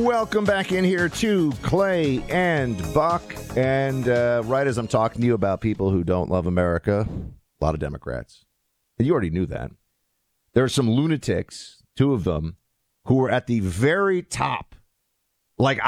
welcome back in here to Clay and Buck. And right as I'm talking to you about people who don't love America, a lot of Democrats. And you already knew that. There are some lunatics, two of them, who are at the very top. Like,